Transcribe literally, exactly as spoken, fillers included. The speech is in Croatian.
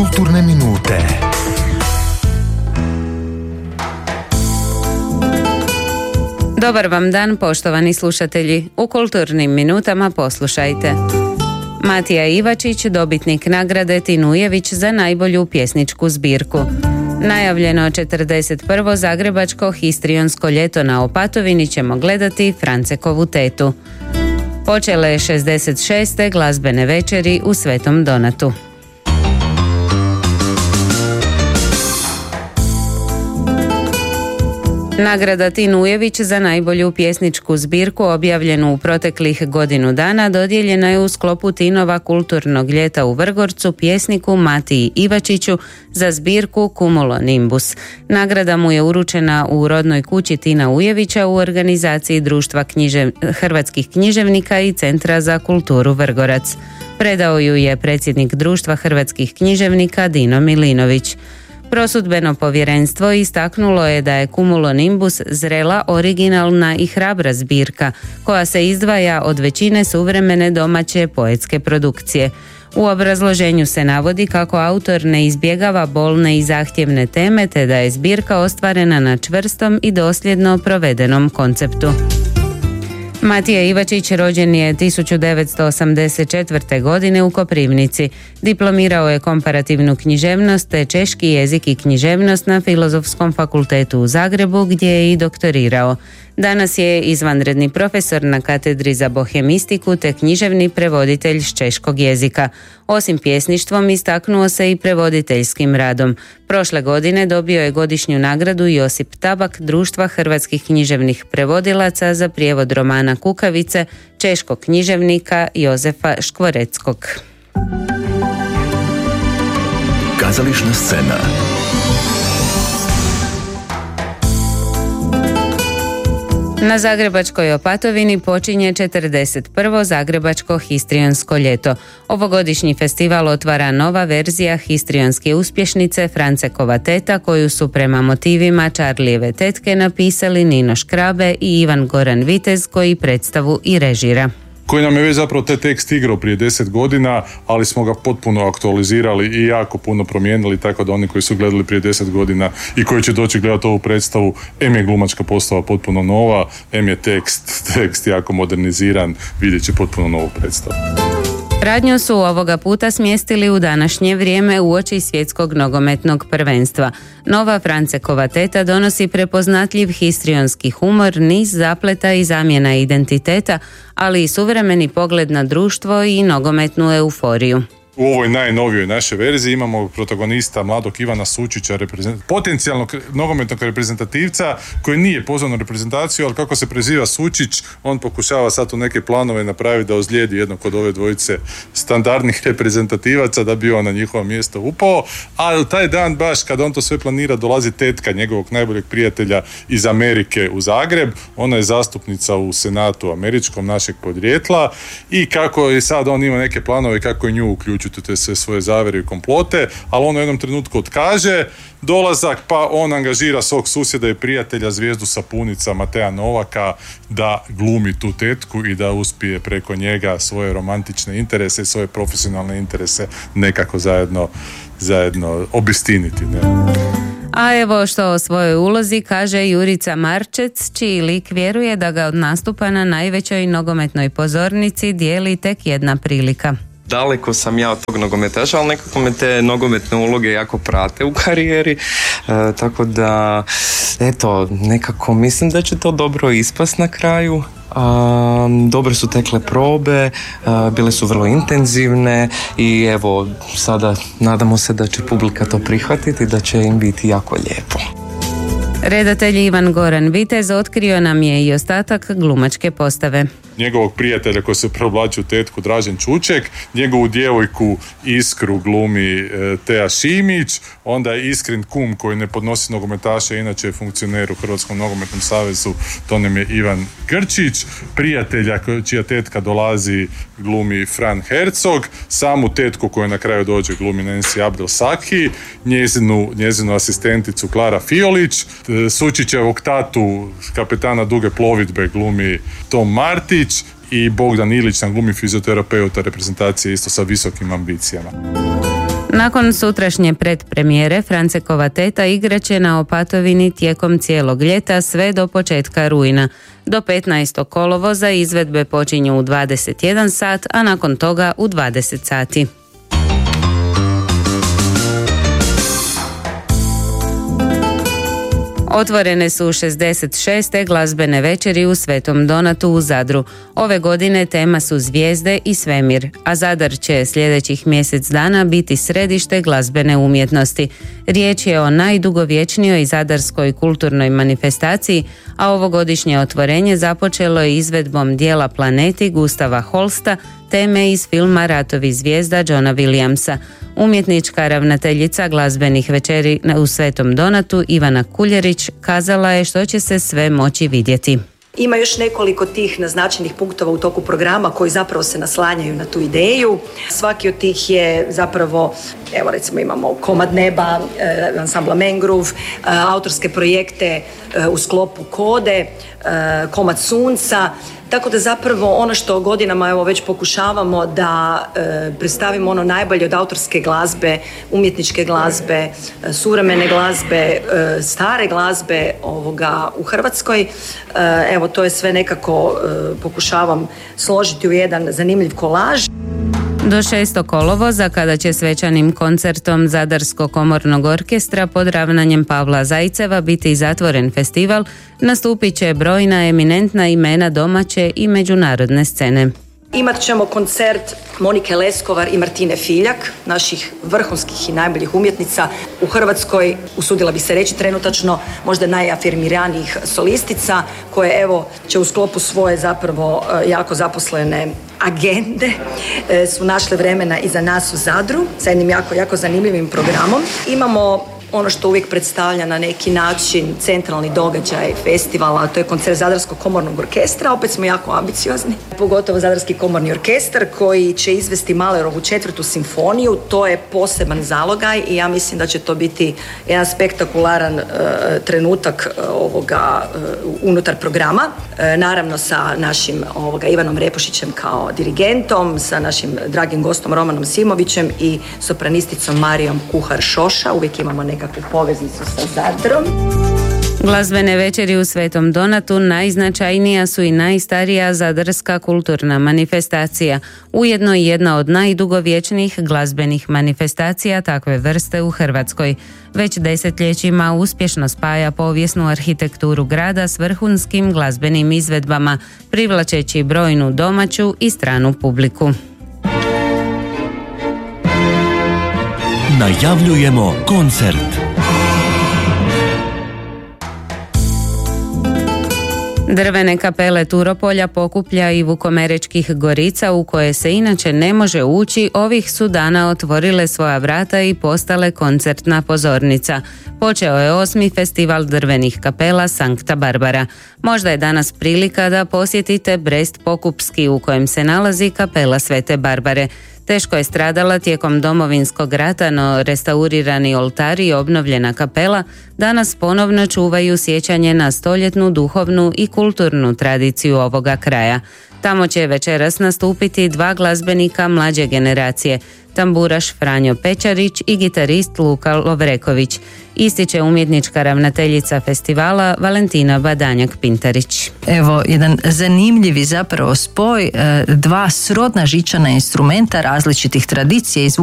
Kulturne minute. Dobar vam dan, poštovani slušatelji. U Kulturnim minutama poslušajte. Matija Ivačić, dobitnik nagrade Tin Ujević za najbolju pjesničku zbirku. Najavljeno četrdeset prvo zagrebačko histrionsko ljeto na Opatovini ćemo gledati Francekovu tetu. Počele šezdeset šeste glazbene večeri u Svetom Donatu. Nagrada Tin Ujević za najbolju pjesničku zbirku objavljenu u proteklih godinu dana dodijeljena je u sklopu Tinova kulturnog ljeta u Vrgorcu pjesniku Matiji Ivačiću za zbirku Cumulonimbus. Nagrada mu je uručena u rodnoj kući Tina Ujevića u organizaciji Društva književ... hrvatskih književnika i Centra za kulturu Vrgorac. Predao ju je predsjednik Društva hrvatskih književnika Dino Milinović. Prosudbeno povjerenstvo istaknulo je da je Cumulonimbus zrela, originalna i hrabra zbirka koja se izdvaja od većine suvremene domaće poetske produkcije. U obrazloženju se navodi kako autor ne izbjegava bolne i zahtjevne teme te da je zbirka ostvarena na čvrstom i dosljedno provedenom konceptu. Matija Ivačić rođen je tisuću devetsto osamdeset četvrte. godine u Koprivnici. Diplomirao je komparativnu književnost te češki jezik i književnost na Filozofskom fakultetu u Zagrebu gdje je i doktorirao. Danas je izvanredni profesor na katedri za bohemistiku te književni prevoditelj s češkog jezika. Osim pjesništvom istaknuo se i prevoditeljskim radom. Prošle godine dobio je godišnju nagradu Josip Tabak Društva hrvatskih književnih prevodilaca za prijevod romana Kukavice češkog književnika Jozefa Škvoreckog. Kazališna scena. Na zagrebačkoj Opatovini počinje četrdeset prvo zagrebačko histrionsko ljeto. Ovogodišnji festival otvara nova verzija histrionske uspješnice Francekova teta koju su prema motivima Charlijeve tetke napisali Nino Škrabe i Ivan Goran Vitez koji predstavu i režira. Koji nam je već zapravo te tekst igrao prije deset godina, ali smo ga potpuno aktualizirali i jako puno promijenili, tako da oni koji su gledali prije deset godina i koji će doći gledati ovu predstavu, em je glumačka postava potpuno nova, em je tekst, tekst jako moderniziran, vidjet će potpuno novu predstavu. Radnju su ovoga puta smjestili u današnje vrijeme uoči svjetskog nogometnog prvenstva. Nova Francekova teta donosi prepoznatljiv histrionski humor, niz zapleta i zamjena identiteta, ali i suvremeni pogled na društvo i nogometnu euforiju. U ovoj najnovijoj našoj verziji imamo protagonista mladog Ivana Sučića, reprezent... potencijalnog nogometnog reprezentativca koji nije pozvan u reprezentaciju, ali kako se preziva Sučić, on pokušava sad u neke planove napraviti da ozlijedi jednog od ove dvojice standardnih reprezentativaca da bi on na njihovo mjesto upao, ali taj dan baš kad on to sve planira dolazi tetka njegovog najboljeg prijatelja iz Amerike u Zagreb, ona je zastupnica u Senatu američkom našeg podrijetla i kako je sad on ima neke planove kako je nju uključiti te sve svoje zavere i komplote, ali on u jednom trenutku otkaže dolazak, pa on angažira svog susjeda i prijatelja zvijezdu sapunica Mateja Novaka da glumi tu tetku i da uspije preko njega svoje romantične interese i svoje profesionalne interese nekako zajedno, zajedno obistiniti. Ne? A evo što o svojoj ulozi kaže Jurica Marčec, čiji lik vjeruje da ga od nastupa na najvećoj nogometnoj pozornici dijeli tek jedna prilika. Daleko sam ja od tog nogometaša, ali nekako me te nogometne uloge jako prate u karijeri, e, tako da, eto, nekako mislim da će to dobro ispast na kraju. A, dobro su tekle probe, a, bile su vrlo intenzivne i evo, sada nadamo se da će publika to prihvatiti, da će im biti jako lijepo. Redatelj Ivan Goran Vitez otkrio nam je i ostatak glumačke postave. Njegovog prijatelja koji se preoblači u tetku Dražen Čuček, njegovu djevojku Iskru glumi e, Teja Šimić, onda je Iskrin kum koji ne podnosi nogometaše, inače je funkcioner u Hrvatskom nogometnom savezu, to nam je Ivan Grčić, prijatelja čija tetka dolazi glumi Fran Hercog, samu tetku koja na kraju dođe glumi Nancy Abdel Saki, njezinu, njezinu asistenticu Klara Fiolić, Sučićevog tatu kapetana duge plovidbe glumi Tom Martić i Bogdan Ilić nam glumi fizioterapeuta reprezentacije isto sa visokim ambicijama. Nakon sutrašnje predpremijere, Francekova teta igraće na Opatovini tijekom cijelog ljeta sve do početka rujna. Do petnaestog kolovoza izvedbe počinju u dvadeset jedan sat, a nakon toga u dvadeset sati. Otvorene su šezdeset šeste glazbene večeri u Svetom Donatu u Zadru. Ove godine tema su zvijezde i svemir, a Zadar će sljedećih mjesec dana biti središte glazbene umjetnosti. Riječ je o najdugovječnijoj zadarskoj kulturnoj manifestaciji, a ovogodišnje otvorenje započelo je izvedbom dijela Planeti Gustava Holsta, teme iz filma Ratovi zvijezda Johna Williamsa. Umjetnička ravnateljica glazbenih večeri u Svetom Donatu Ivana Kuljerić kazala je što će se sve moći vidjeti. Ima još nekoliko tih naznačenih punktova u toku programa koji zapravo se naslanjaju na tu ideju. Svaki od tih je zapravo, evo recimo imamo Komad neba, ansambla Mangrove, autorske projekte u sklopu Kode, Komad sunca. Tako da zapravo ono što godinama evo već pokušavamo da e, predstavimo ono najbolje od autorske glazbe, umjetničke glazbe, e, suvremene glazbe, e, stare glazbe ovoga u Hrvatskoj. E, evo to je sve nekako e, pokušavam složiti u jedan zanimljiv kolaž. Do šestog kolovoza, kada će svečanim koncertom Zadarskog komornog orkestra pod ravnanjem Pavla Zajceva biti zatvoren festival, nastupit će brojna eminentna imena domaće i međunarodne scene. Imat ćemo koncert Monike Leskovar i Martine Filjak, naših vrhunskih i najboljih umjetnica u Hrvatskoj, usudila bi se reći trenutačno možda najafirmiranijih solistica, koje evo će u sklopu svoje zapravo jako zaposlene agende su našle vremena i za nas u Zadru sa jednim jako, jako zanimljivim programom. Imamo ono što uvijek predstavlja na neki način centralni događaj festivala, a to je koncert Zadarskog komornog orkestra. Opet smo jako ambiciozni, pogotovo Zadarski komorni orkestar koji će izvesti Mahlerovu četvrtu simfoniju. To je poseban zalogaj i ja mislim da će to biti jedan spektakularan uh, trenutak uh, ovoga uh, unutar programa. Uh, naravno sa našim ovoga Ivanom Repušićem kao dirigentom, sa našim dragim gostom Romanom Simovićem i sopranisticom Marijom Kuhar-Šoša. Uvijek imamo nekakvu poveznicu sa Zadrom. Glazbene večeri u Svetom Donatu najznačajnija su i najstarija zadarska kulturna manifestacija, ujedno i jedna od najdugovječnijih glazbenih manifestacija takve vrste u Hrvatskoj. Već desetljećima uspješno spaja povijesnu arhitekturu grada s vrhunskim glazbenim izvedbama, privlačeći brojnu domaću i stranu publiku. Najavljujemo koncert. Drvene kapele Turopolja, Pokuplja i Vukomerečkih Gorica, u koje se inače ne može ući, ovih su dana otvorile svoja vrata i postale koncertna pozornica. Počeo je osmi festival drvenih kapela Sankta Barbara. Možda je danas prilika da posjetite Brest Pokupski, u kojem se nalazi kapela Svete Barbare. Teško je stradala tijekom Domovinskog rata, no restaurirani oltari i obnovljena kapela danas ponovno čuvaju sjećanje na stoljetnu duhovnu i kulturnu tradiciju ovoga kraja. Tamo će večeras nastupiti dva glazbenika mlađe generacije, tamburaš Franjo Pečarić i gitarist Luka Lovreković, ističe umjetnička ravnateljica festivala Valentina Badanjak-Pintarić. Evo, jedan zanimljivi zapravo spoj dva srodna žičana instrumenta različitih tradicija iz